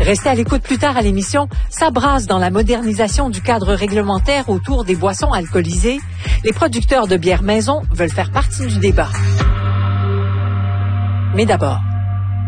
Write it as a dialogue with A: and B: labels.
A: Restez à l'écoute plus tard à l'émission. Ça brasse dans la modernisation du cadre réglementaire autour des boissons alcoolisées. Les producteurs de bières maison veulent faire partie du débat. Mais d'abord,